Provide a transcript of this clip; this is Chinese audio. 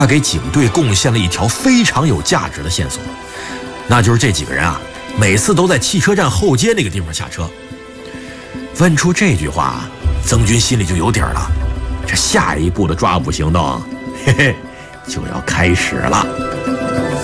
他给警队贡献了一条非常有价值的线索，那就是这几个人啊，每次都在汽车站后街那个地方下车。问出这句话，曾军心里就有底儿了，这下一步的抓捕行动，嘿嘿，就要开始了。